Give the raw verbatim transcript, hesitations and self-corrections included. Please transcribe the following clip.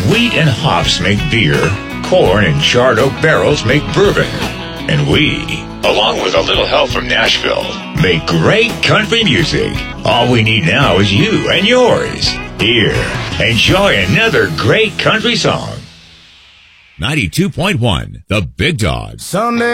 Wheat and hops make beer. Corn and charred oak barrels make bourbon. And we, along with a little help from Nashville, make great country music. All we need now is you and yours. Here, enjoy another great country song. ninety-two point one, The Big Dog. Sunday.